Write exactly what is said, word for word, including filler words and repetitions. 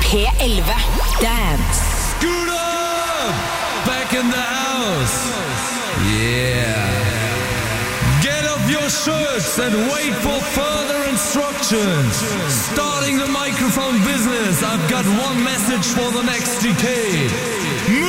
P elleve Dance. Scoot up! Back in the house. Yeah. Get up your shirts and wait for further instructions. Starting the microphone business, I've got one message for the next decade. Move